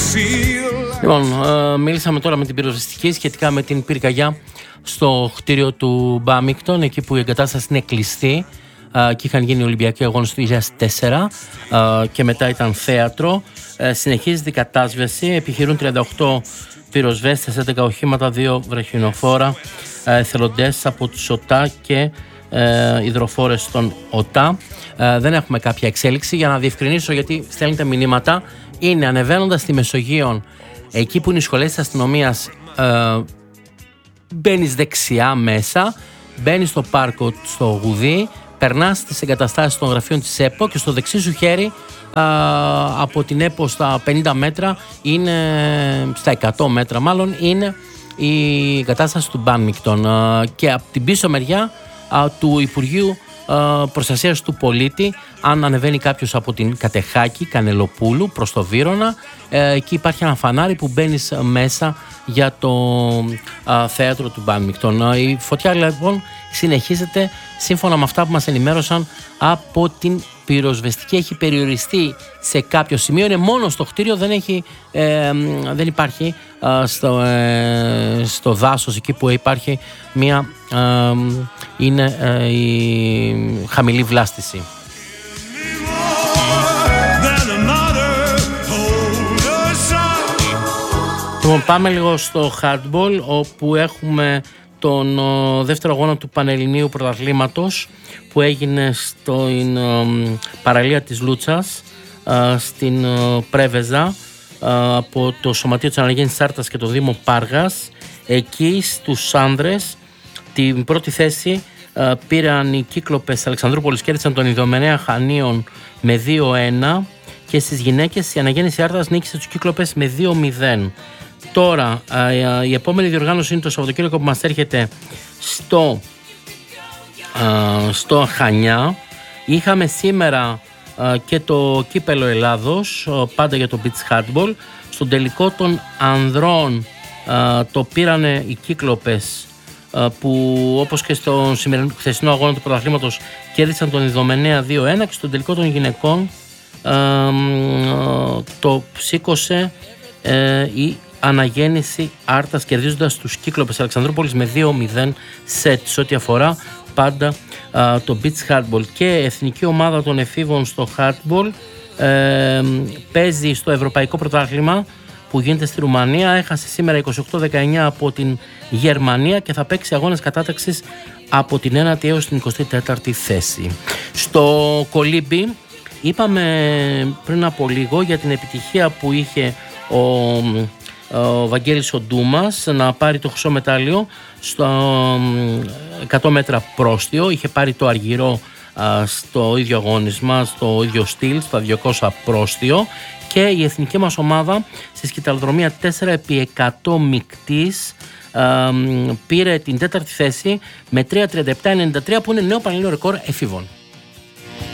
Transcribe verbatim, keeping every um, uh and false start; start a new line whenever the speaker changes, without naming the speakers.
Λοιπόν, ε, μίλησαμε τώρα με την πυροσβεστική σχετικά με την πυρκαγιά στο κτίριο του Μπάμιγκτον, εκεί που η εγκατάσταση είναι κλειστή ε, και είχαν γίνει Ολυμπιακοί αγώνες του δύο χιλιάδες τέσσερα ε, και μετά ήταν θέατρο. Ε, συνεχίζεται η κατάσβεση, επιχειρούν τριάντα οκτώ πυροσβέστες, έντεκα οχήματα, δύο βραχινοφόρα, ε, εθελοντές από τους ΟΤΑ και ε, υδροφόρες των ΟΤΑ. Ε, δεν έχουμε κάποια εξέλιξη. Για να διευκρινίσω, γιατί στέλνετε μηνύματα, είναι ανεβαίνοντας στη Μεσογείον, εκεί που είναι οι σχολές της αστυνομίας, ε, μπαίνεις δεξιά μέσα, μπαίνεις στο πάρκο στο Γουδί, περνάς στις εγκαταστάσεις των γραφείων της ΕΠΟ και στο δεξί σου χέρι ε, από την ΕΠΟ στα πενήντα μέτρα, είναι, στα εκατό μέτρα μάλλον, είναι η εγκατάσταση του Μπάμιγκτον ε, και από την πίσω μεριά ε, του Υπουργείου Προστασίας του Πολίτη, αν ανεβαίνει κάποιος από την Κατεχάκη, Κανελοπούλου προς το Βύρωνα, ε, εκεί υπάρχει ένα φανάρι που μπαίνεις μέσα για το ε, θέατρο του Μπάμιγκτον. Η φωτιά λοιπόν συνεχίζεται, σύμφωνα με αυτά που μας ενημέρωσαν από την πυροσβεστική. Έχει περιοριστεί σε κάποιο σημείο, είναι μόνο στο κτίριο, δεν, έχει, ε, δεν υπάρχει ε, στο, ε, στο δάσος, εκεί που υπάρχει μια ε, είναι ε, η χαμηλή βλάστηση. Λοιπόν, πάμε λίγο στο hardball, όπου έχουμε τον ο, δεύτερο αγώνα του Πανελληνίου Πρωταθλήματος που έγινε στην ε, παραλία της Λούτσας, ε, στην ε, Πρέβεζα, ε, από το Σωματείο της Αναγέννησης Άρτας και το Δήμο Πάργας. Εκεί στους άνδρες την πρώτη θέση ε, πήραν οι Κύκλοπες Αλεξανδρούπολης, κέρδισαν τον Ιδωμενέα Χανίων με δύο ένα, και στις γυναίκες η Αναγέννηση Άρτας νίκησε τους Κύκλοπες με δύο μηδέν. Τώρα ε, η επόμενη διοργάνωση είναι το Σαββατοκύριακο που μας έρχεται στο, ε, στο Χανιά. Είχαμε σήμερα ε, και το Κύπελλο Ελλάδος, ε, πάντα για το beach hardball. Στον τελικό των ανδρών ε, το πήρανε οι Κύκλοπες, ε, που όπως και στο σημερινό χθεσινό αγώνα του πρωταθλήματος κέρδισαν τον Ιδωμενέα δύο ένα, και στον τελικό των γυναικών ε, ε, το σήκωσε ε, η Αναγέννηση Άρτας, κερδίζοντας τους Κύκλοπες Αλεξανδρούπολης με δύο μηδέν σετ. Σε ό,τι αφορά πάντα α, το beach hardball, και εθνική ομάδα των εφήβων στο hardball ε, παίζει στο Ευρωπαϊκό Πρωτάθλημα που γίνεται στη Ρουμανία. Έχασε σήμερα είκοσι οκτώ δεκαεννιά από την Γερμανία και θα παίξει αγώνες κατάταξης από την ένατη έως την εικοστή τέταρτη θέση. Στο κολύμπι είπαμε πριν από λίγο για την επιτυχία που είχε ο ο Βαγγέλης ο Ντούμας να πάρει το χρυσό μετάλλιο στο εκατό μέτρα πρόστιο. Είχε πάρει το αργυρό α, στο ίδιο αγώνισμα, στο ίδιο στυλ, στο διακόσια πρόστιο, και η εθνική μας ομάδα στη σκηταλοδρομία τέσσερα επί εκατό μικτής α, πήρε την τέταρτη θέση με τρία τριάντα επτά ενενήντα τρία, που είναι νέο πανελλήνιο ρεκόρ εφήβων.